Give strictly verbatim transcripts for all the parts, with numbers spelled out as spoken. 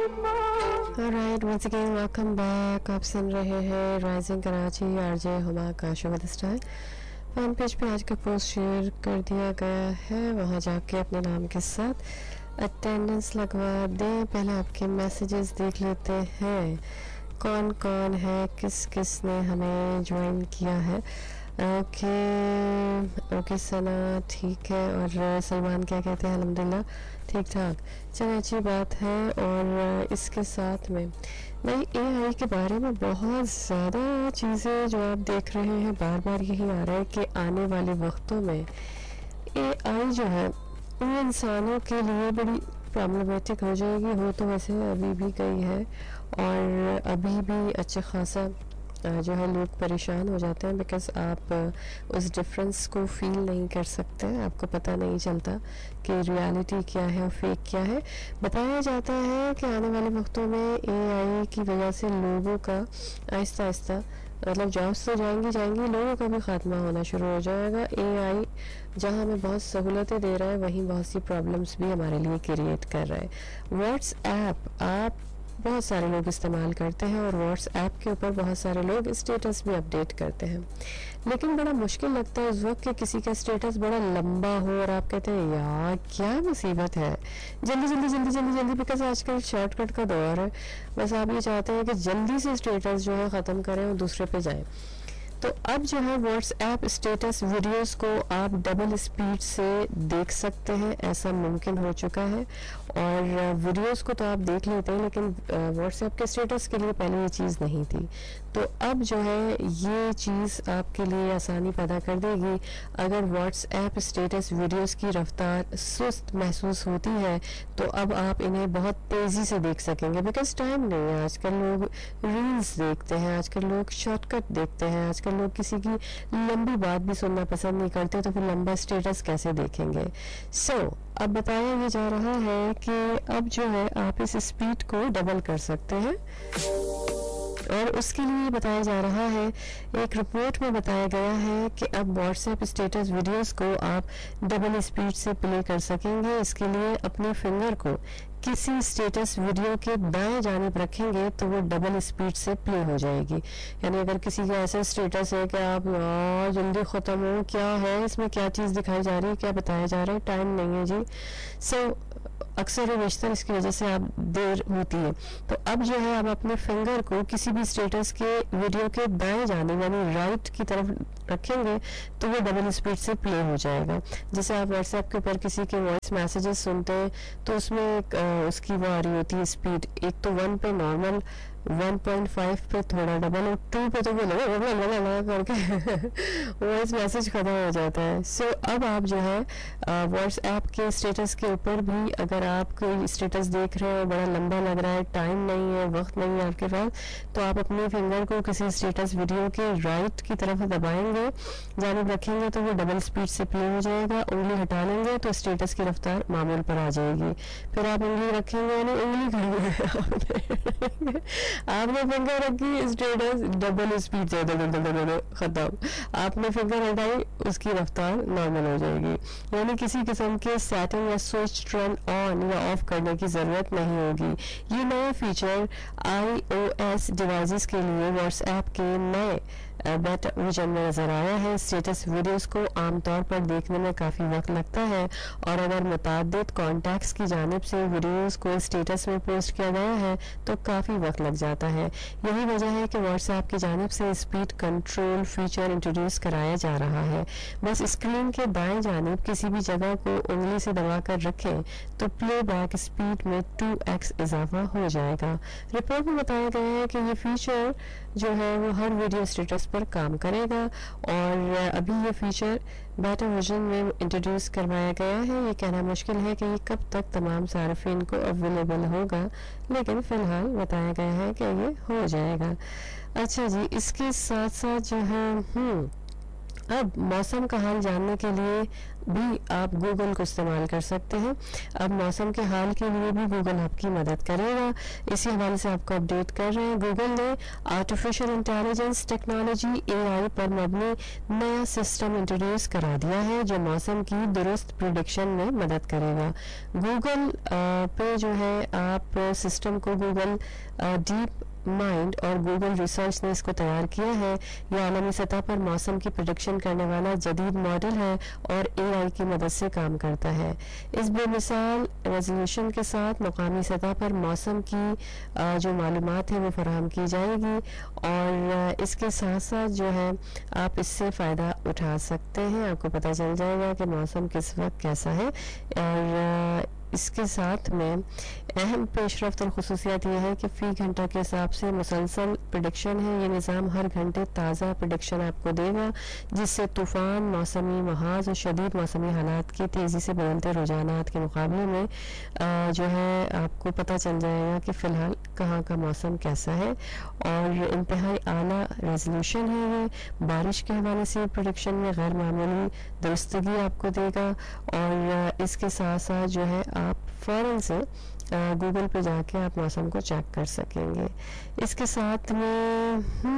Alright, once again welcome back. آپ سن رہے ہیں رائزنگ کراچی آر جے ہما کا شو ود اسٹائل. فین پیج پہ آج کا پوسٹ شیئر کر دیا گیا ہے, وہاں جا کے اپنے نام کے ساتھ اٹینڈنس لگوا دیں. پہلے آپ کے میسیجز دیکھ لیتے ہیں کون کون ہے, کس کس نے ہمیں جوائن کیا ہے. اوکے اوکے ثنا ٹھیک ہے, اور سلمان کیا کہتے ہیں؟ الحمدللہ ٹھیک ٹھاک, چلے اچھی بات ہے. اور اس کے ساتھ میں نئی اے آئی کے بارے میں بہت زیادہ چیزیں جو آپ دیکھ رہے ہیں, بار بار یہی آ رہا ہے کہ آنے والے وقتوں میں اے آئی جو ہے وہ انسانوں کے لیے بڑی پرابلمٹک ہو جائے گی. ہو تو ویسے ابھی بھی گئی ہے, اور ابھی بھی اچھا خاصا جو ہے لوگ پریشان ہو جاتے ہیں, بیکاز آپ اس ڈفرینس کو فیل نہیں کر سکتے, آپ کو پتہ نہیں چلتا کہ ریالٹی کیا ہے اور فیک کیا ہے. بتایا جاتا ہے کہ آنے والے وقتوں میں اے آئی کی وجہ سے لوگوں کا آہستہ آہستہ مطلب جابس تو جائیں گی جائیں گی لوگوں کا بھی خاتمہ ہونا شروع ہو جائے گا. اے آئی جہاں ہمیں بہت سہولتیں دے رہا ہے, وہیں بہت سی پرابلمس بھی ہمارے لیے کریٹ کر رہا ہے. واٹس ایپ آپ بہت سارے لوگ استعمال کرتے ہیں, اور واٹس ایپ کے اوپر بہت سارے لوگ اسٹیٹس بھی اپڈیٹ کرتے ہیں, لیکن بڑا مشکل لگتا ہے اس وقت کہ کسی کا اسٹیٹس بڑا لمبا ہو اور آپ کہتے ہیں یار کیا مصیبت ہے, جلدی جلدی جلدی جلدی جلدی بیکاز آج کل شارٹ کٹ کا دور ہے. بس آپ یہ چاہتے ہیں کہ جلدی سے اسٹیٹس جو ہے ختم کریں اور دوسرے پہ جائیں. تو اب جو ہے واٹس ایپ اسٹیٹس ویڈیوز کو آپ ڈبل اسپیڈ سے دیکھ سکتے ہیں, ایسا ممکن ہو چکا ہے. اور ویڈیوز کو تو آپ دیکھ لیتے ہیں, لیکن واٹس ایپ کے اسٹیٹس کے لیے پہلے یہ چیز نہیں تھی. تو اب جو ہے یہ چیز آپ کے لیے آسانی پیدا کر دے گی. اگر واٹس ایپ اسٹیٹس ویڈیوز کی رفتار سست محسوس ہوتی ہے تو اب آپ انہیں بہت تیزی سے دیکھ سکیں گے, بیکاز ٹائم نہیں ہے. آج کل لوگ ریلز دیکھتے ہیں, آج کل لوگ شارٹ کٹ دیکھتے ہیں, آج کل لوگ کسی کی لمبی بات بھی سننا پسند نہیں کرتے, تو پھر لمبا اسٹیٹس کیسے دیکھیں گے. سو so, اب بتایا یہ جا رہا ہے کہ اب جو ہے آپ اس اسپیڈ کو ڈبل کر سکتے ہیں, اور اس کے لیے بتایا جا رہا ہے, ایک رپورٹ میں بتایا گیا ہے کہ اب واٹس ایپ اسٹیٹس ویڈیوز کو آپ ڈبل اسپیڈ سے پلے کر سکیں گے. اس کے لیے اپنے فنگر کو کسی اسٹیٹس ویڈیو کے دائیں جانب رکھیں گے تو وہ ڈبل اسپیڈ سے پلے ہو جائے گی. یعنی اگر کسی کا ایسا اسٹیٹس ہے کہ آپ یار جلدی ختم ہو, کیا ہے اس میں, کیا چیز دکھائی جا رہی ہے, کیا بتایا جا رہا ہے, ٹائم نہیں ہے جی. سو so, اکثر و بیشتر اس کی وجہ سے آپ دیر ہوتی ہے. تو اب جو ہے آپ اپنے فنگر کو کسی بھی اسٹیٹس کے ویڈیو کے دائیں جانب یعنی رائٹ کی طرف رکھیں گے تو وہ ڈبل اسپیڈ سے پلے ہو جائے گا. جیسے آپ واٹس ایپ کے اوپر کسی کے وائس میسیجز سنتے ہیں تو اس میں ایک اس کی وہ آ رہی ہوتی ہے اسپیڈ, ایک تو ون پہ نارمل, ون پوائنٹ فائیو پہ تھوڑا ڈبل, اور ٹو پہ تو وہ لگا لگا لگا کر کے وائس میسیج ختم ہو جاتا ہے. سو so, اب آپ جو ہے واٹس ایپ کے اسٹیٹس کے اوپر بھی اگر آپ کوئی اسٹیٹس دیکھ رہے ہیں اور بڑا لمبا لگ رہا ہے, ٹائم نہیں ہے, وقت نہیں ہے آپ کے پاس, تو آپ اپنے فنگر کو کسی اسٹیٹس ویڈیو کے رائٹ کی طرف دبائیں گے, جانب رکھیں گے تو وہ ڈبل اسپیڈ سے پلے ہو جائے گا. انگلی ہٹا لیں گے تو اسٹیٹس کی رفتار معمول پر آ جائے گی. پھر آپ انگلی رکھیں گے یعنی انگلی کھڑی ہے آپ نے فنگر رکھی, اسٹیٹس ڈبل اسپیڈ سے ختم. آپ نے فنگر ہٹائی, اس کی رفتار نارمل ہو جائے گی. یعنی کسی قسم کے سیٹنگ یا سوئچ ٹرن آن یا آف کرنے کی ضرورت نہیں ہوگی. یہ نیا فیچر آئی او ایس ڈیوائسز کے لیے واٹس ایپ کے نئے بیٹا ورژن میں نظر آیا ہے. اسٹیٹس ویڈیوز کو عام طور پر دیکھنے میں کافی وقت لگتا ہے, اور اگر متعدد کانٹیکٹس کی جانب سے ویڈیوز کو اسٹیٹس میں پوسٹ کیا گیا ہے تو کافی وقت لگ جاتا ہے. یہی وجہ ہے کہ واٹس ایپ کی جانب سے اسپیڈ کنٹرول فیچر انٹروڈیوس کرایا جا رہا ہے. بس اسکرین کے دائیں جانب کسی بھی جگہ کو انگلی سے دبا کر رکھیں تو پلے بیک اسپیڈ میں ٹو ایکس اضافہ ہو جائے گا. رپورٹ میں بتایا گیا ہے کہ یہ فیچر جو ہے وہ ہر ویڈیو اسٹیٹس پر کام کرے گا, اور ابھی یہ فیچر بیٹا ورژن میں انٹروڈیوس کروایا گیا ہے. یہ کہنا مشکل ہے کہ یہ کب تک تمام صارفین کو اویلیبل ہوگا, لیکن فی الحال بتایا گیا ہے کہ یہ ہو جائے گا. اچھا جی, اس کے ساتھ ساتھ جو ہے ہم اب موسم کا حال جاننے کے لیے بھی آپ گوگل کو استعمال کر سکتے ہیں. اب موسم کے حال کے لیے بھی گوگل آپ کی مدد کرے گا. اسی حوالے سے آپ کو اپڈیٹ کر رہے ہیں. گوگل نے آرٹیفیشل انٹیلیجنس ٹیکنالوجی اے آئی پر مبنی نیا سسٹم انٹروڈیوس کرا دیا ہے جو موسم کی درست پریڈکشن میں مدد کرے گا. گوگل پہ جو ہے آپ سسٹم کو گوگل ڈیپ مائنڈ اور گوگل ریسرچ نے اس کو تیار کیا ہے. یہ عالمی سطح پر موسم کی پریڈکشن کرنے والا جدید ماڈل ہے اور اے آئی کی مدد سے کام کرتا ہے. اس بے مثال ریزولوشن کے ساتھ مقامی سطح پر موسم کی جو معلومات ہیں وہ فراہم کی جائے گی اور اس کے ساتھ ساتھ جو ہے آپ اس سے فائدہ اٹھا سکتے ہیں. آپ کو پتہ چل جائے گا کہ موسم کس وقت کیسا ہے اور اس کے ساتھ میں اہم پیش رفت اور خصوصیات یہ ہے کہ فی گھنٹہ کے حساب سے مسلسل پریڈکشن ہے. یہ نظام ہر گھنٹے تازہ پریڈکشن آپ کو دے گا جس سے طوفان، موسمی محاذ اور شدید موسمی حالات کے تیزی سے بدلتے رجحانات کے مقابلے میں جو ہے آپ کو پتہ چل جائے گا کہ فی الحال کہاں کا موسم کیسا ہے. اور انتہائی اعلیٰ ریزولوشن ہے. یہ بارش کے حوالے سے پریڈکشن میں غیر معمولی درستگی آپ کو دے گا اور اس کے ساتھ ساتھ جو ہے آپ فوراً سے گوگل پہ جا کے آپ موسم کو چیک کر سکیں گے. اس کے ساتھ میں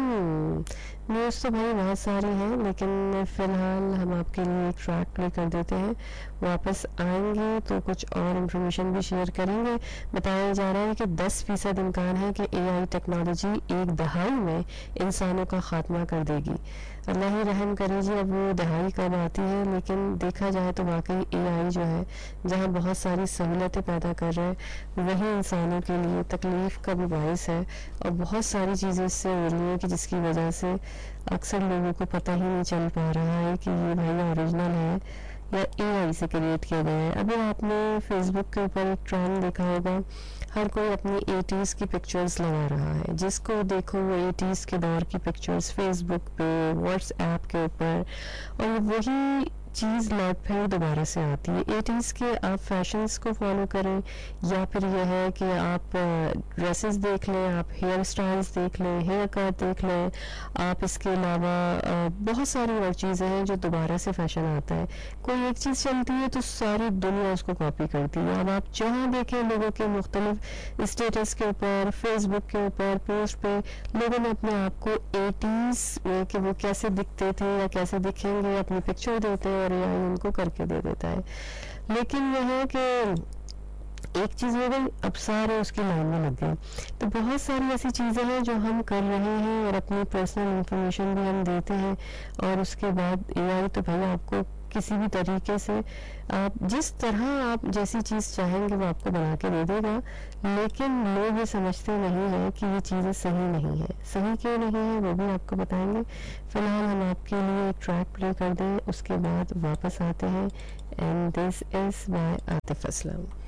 ہم نیوز تو بھائی بہت ساری ہیں لیکن فی الحال ہم آپ کے لیے ایک ٹریک پلے کر دیتے ہیں. واپس آئیں گے تو کچھ اور انفارمیشن بھی شیئر کریں گے. بتایا جا رہا ہے کہ دس فیصد امکان ہے کہ اے آئی ٹیکنالوجی ایک دہائی میں انسانوں کا خاتمہ کر دے گی. اللہ ہی رحم کرے جی اب وہ دہائی کب آتی ہے. لیکن دیکھا جائے تو واقعی اے آئی جو ہے جہاں بہت ساری سہولتیں پیدا کر رہے ہیں وہی انسانوں کے لیے تکلیف کا بھی باعث ہے اور بہت ساری چیزیں اس سے ہو رہی ہیں کہ جس کی وجہ سے اکثر لوگوں کو پتہ ہی نہیں چل پا رہا ہے کہ یہ بھائی اوریجنل ہے یا اے آئی سے کریٹ کیا گیا ہے. ابھی آپ نے فیس بک کے اوپر ایک ٹرینڈ دیکھا ہوگا, ہر کوئی اپنی ایٹیز کی پکچرز لگا رہا ہے. جس کو دیکھو وہ ایٹیز کے دور کی پکچرز فیس بک پہ, واٹس ایپ کے اوپر, اور وہی چیز لوٹ پھر دوبارہ سے آتی ہے. ایٹیز کے آپ فیشنز کو فالو کریں یا پھر یہ ہے کہ آپ ڈریسز دیکھ لیں, آپ ہیئر اسٹائلز دیکھ لیں, ہیئر کٹ دیکھ لیں, آپ اس کے علاوہ بہت ساری اور چیزیں ہیں جو دوبارہ سے فیشن آتا ہے. کوئی ایک چیز چلتی ہے تو ساری دنیا اس کو کاپی کرتی ہے. اب آپ جہاں دیکھیں لوگوں کے مختلف اسٹیٹس کے اوپر, فیس بک کے اوپر پوسٹ پہ لوگوں نے اپنے آپ کو ایٹیز کہ وہ کیسے دکھتے تھے یا کیسے دکھیں گے اپنی پکچر دیتے ہیں اور یہ ان کو کر کے دے دیتا ہے. لیکن یہ ہے کہ ایک چیز ہو گئی, اب سارے اس کی لائن میں لگ گئے. تو بہت ساری ایسی چیزیں ہیں جو ہم کر رہے ہیں اور اپنی پرسنل انفارمیشن بھی ہم دیتے ہیں اور اس کے بعد اے آئی تو بھائی آپ کو کسی بھی طریقے سے آپ جس طرح آپ جیسی چیز چاہیں گے وہ آپ کو بنا کے دے دے گا. لیکن لوگ یہ سمجھتے نہیں ہیں کہ یہ چیزیں صحیح نہیں ہیں. صحیح کیوں نہیں ہے وہ بھی آپ کو بتائیں گے. فی الحال ہم آپ کے لیے ایک ٹریک پلے کر دیں, اس کے بعد واپس آتے ہیں. And this is by Atif Aslam.